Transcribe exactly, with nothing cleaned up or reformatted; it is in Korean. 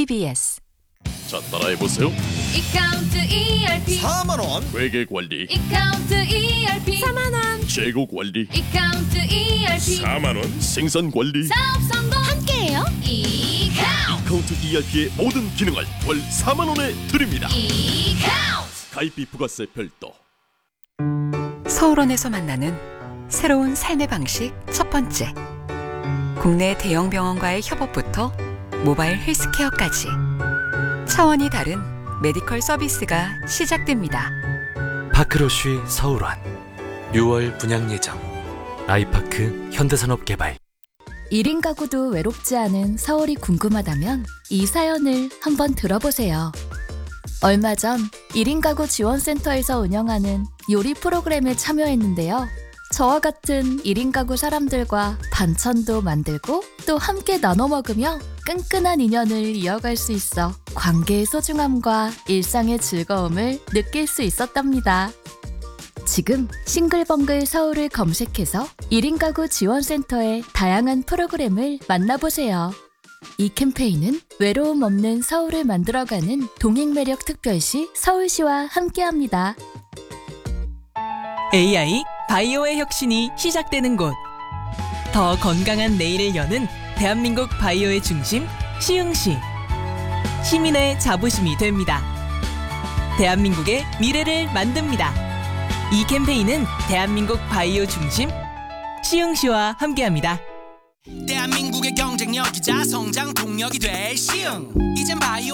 티비에스. 자, 따라해보세요. 이카운트 이알피 사만 원. 회계관리. 이카운트 이알피 사만 원. 재고관리. 이카운트 이알피 사만 원. 생산관리. 사업 성공 함께해요. 이카운트 카운트 이알피의 모든 기능을 월 사만 원에 드립니다. 이카운트 가입비 부가세 별도. 서울원에서 만나는 새로운 삶의 방식 첫 번째. 국내 대형 병원과의 협업부터 모바일 헬스케어까지 차원이 다른 메디컬 서비스가 시작됩니다. 파크로쉬 서울원 유월 분양 예정. 아이파크 현대산업개발. 일 인 가구도 외롭지 않은 서울이 궁금하다면 이 사연을 한번 들어보세요. 얼마 전 일 인 가구 지원센터에서 운영하는 요리 프로그램에 참여했는데요. 저와 같은 일 인 가구 사람들과 반찬도 만들고 또 함께 나눠 먹으며 끈끈한 인연을 이어갈 수 있어 관계의 소중함과 일상의 즐거움을 느낄 수 있었답니다. 지금 싱글벙글 서울을 검색해서 일 인 가구 지원센터의 다양한 프로그램을 만나보세요. 이 캠페인은 외로움 없는 서울을 만들어가는 동행매력 특별시 서울시와 함께합니다. 에이아이 바이오의 혁신이 시작되는 곳. 더 건강한 내일을 여는 대한민국 바이오의 중심 시흥시. 시민의 자부심이 됩니다. 대한민국의 미래를 만듭니다. 이 캠페인은 대한민국 바이오 중심 시흥시와 함께합니다. 대한민국의 경쟁력이자 성장 동력이 될 시흥. 이젠 바이오